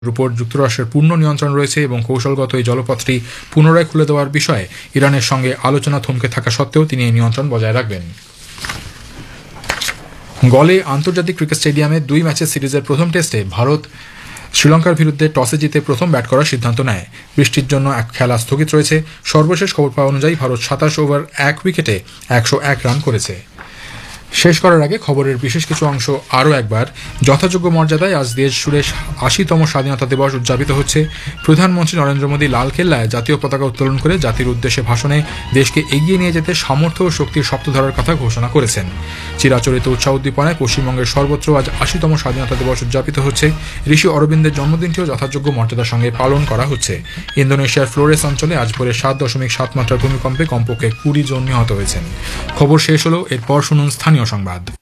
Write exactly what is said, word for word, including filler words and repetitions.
উপর যুক্তরাষ্ট্রের পূর্ণ নিয়ন্ত্রণ রয়েছে এবং কৌশলগত এই জলপথটি পুনরায় খুলে দেওয়ার বিষয়ে ইরানের সঙ্গে আলোচনা থমকে থাকা সত্ত্বেও তিনি এই নিয়ন্ত্রণ বজায় রাখবেন। গলে আন্তর্জাতিক ক্রিকেট স্টেডিয়ামে দুই ম্যাচের সিরিজের প্রথম টেস্টে ভারত শ্রীলঙ্কার বিরুদ্ধে টসে জিতে প্রথম ব্যাট করার সিদ্ধান্ত নেয়। বৃষ্টির জন্য এক খেলা স্থগিত রয়েছে। সর্বশেষ খবর পাওয়া অনুযায়ী ভারত সাতাশ ওভার এক উইকেটে একশো এক রান করেছে। শেষ করার আগে খবরের বিশেষ কিছু অংশ আরও একবার। যথাযোগ্য মর্যাদায় আজ দেশ জুড়ে আশিতম স্বাধীনতা দিবস উদযাপিত হচ্ছে। প্রধানমন্ত্রী নরেন্দ্র মোদী লালকেল্লায় জাতীয় পতাকা উত্তোলন করে জাতির উদ্দেশ্যে ভাষণে দেশকে এগিয়ে নিয়ে যেতে সামর্থ্য ও শক্তির শব্দধারার কথা ঘোষণা করেছেন। চিরাচরিত উৎসাহ উদ্দীপনায় পশ্চিমবঙ্গের সর্বত্র আজ আশিতম স্বাধীনতা দিবস উদযাপিত হচ্ছে। ঋষি অরবিন্দের জন্মদিনটিও যথাযোগ্য মর্যাদার সঙ্গে পালন করা হচ্ছে। ইন্দোনেশিয়ার ফ্লোরেস অঞ্চলে আজ ভোরে সাত দশমিক সাত মাত্রার ভূমিকম্পে কমপক্ষে কুড়ি জন নিহত হয়েছেন। খবর শেষ হলো, এরপর শুনুন স্থানীয় সংবাদ।